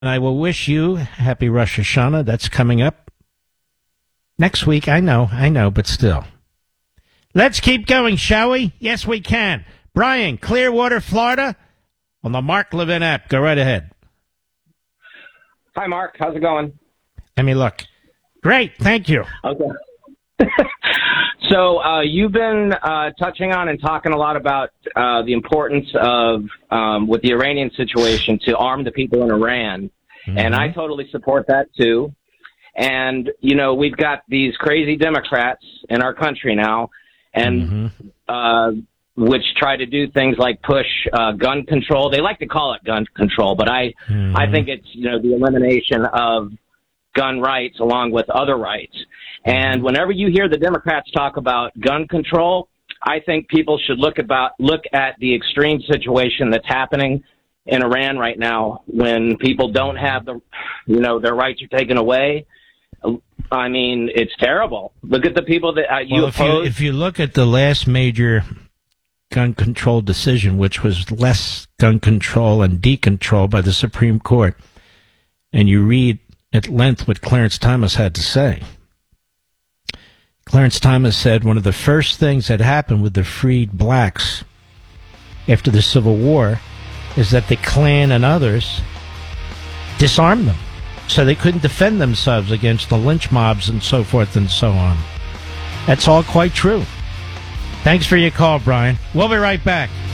I will wish you happy Rosh Hashanah. That's coming up next week. I know, but still. Let's keep going, shall we? Yes, we can. Brian, Clearwater, Florida, on the Mark Levin app. Go right ahead. Hi, Mark. How's it going? Let me look. Great. Thank you. Okay. So you've been touching on and talking a lot about the importance of, with the Iranian situation, to arm the people in Iran. Mm-hmm. And I totally support that, too. And, you know, we've got these crazy Democrats in our country now, and which try to do things like push gun control. They like to call it gun control, but I think it's, you know, the elimination of gun rights along with other rights. And whenever you hear the Democrats talk about gun control, I think people should look at the extreme situation that's happening in Iran right now when people don't have their rights are taken away. I mean, it's terrible. Look at the people that you oppose. If you look at the last major gun control decision, which was less gun control and decontrol by the Supreme Court, and you read at length what Clarence Thomas had to say. Clarence Thomas said one of the first things that happened with the freed blacks after the Civil War is that the Klan and others disarmed them so they couldn't defend themselves against the lynch mobs and so forth and so on. That's all quite true. Thanks for your call, Brian. We'll be right back.